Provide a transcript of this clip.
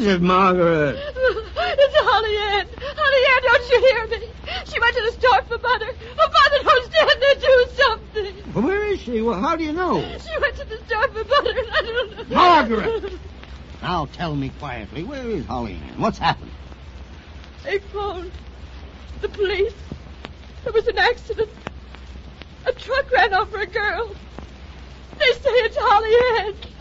is it, Margaret? It's Holly Ann. Holly Ann, don't you hear me? She went to the store for butter. Her mother don't stand there. Do something. Well, where is she? Well, how do you know? She went to the store for butter, and I don't know. Margaret! Now tell me quietly, where is Holly Ann? What's happened? They phoned the police. There was an accident. A truck ran over a girl. They say it's Holly Ann.